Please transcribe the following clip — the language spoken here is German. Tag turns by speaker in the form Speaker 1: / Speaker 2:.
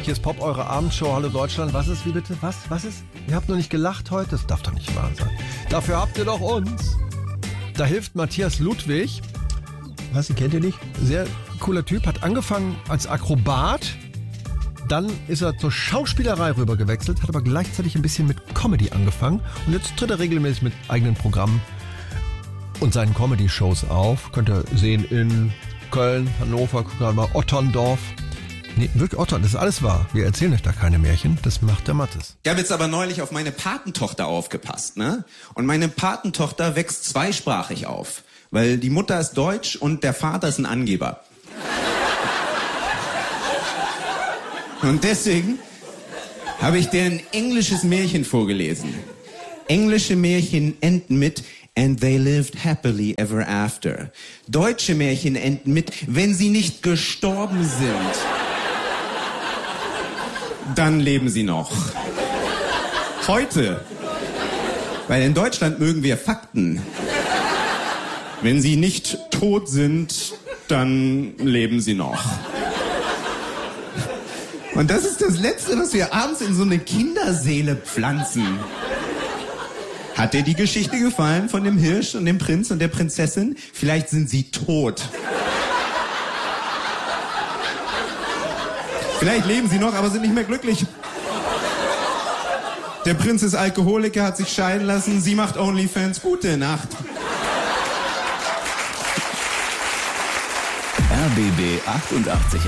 Speaker 1: Hier ist Pop, eure Abendshow. Hallo Deutschland. Was ist, wie bitte? Was ist? Ihr habt noch nicht gelacht heute? Das darf doch nicht wahr sein. Dafür habt ihr doch uns. Da hilft Matthias Ludwig.
Speaker 2: Was, ihr kennt ihr nicht?
Speaker 1: Sehr cooler Typ. Hat angefangen als Akrobat. Dann ist er zur Schauspielerei rüber gewechselt. Hat aber gleichzeitig ein bisschen mit Comedy angefangen. Und jetzt tritt er regelmäßig mit eigenen Programmen und seinen Comedy-Shows auf. Könnt ihr sehen in Köln, Hannover, guckt mal, Otterndorf. Nee, wirklich Otton, das ist alles wahr. Wir erzählen euch da keine Märchen, das macht der Mattes.
Speaker 3: Ich habe jetzt aber neulich auf meine Patentochter aufgepasst, ne? Und meine Patentochter wächst zweisprachig auf. Weil die Mutter ist deutsch und der Vater ist ein Angeber. Und deswegen habe ich dir ein englisches Märchen vorgelesen. Englische Märchen enden mit "And they lived happily ever after". Deutsche Märchen enden mit "Wenn sie nicht gestorben sind, dann leben sie noch". Heute. Weil in Deutschland mögen wir Fakten. Wenn sie nicht tot sind, dann leben sie noch. Und das ist das Letzte, was wir abends in so eine Kinderseele pflanzen. Hat dir die Geschichte gefallen von dem Hirsch und dem Prinz und der Prinzessin? Vielleicht sind sie tot. Vielleicht leben sie noch, aber sind nicht mehr glücklich. Der Prinz ist Alkoholiker, hat sich scheiden lassen. Sie macht Onlyfans. Gute Nacht.
Speaker 4: RBB 88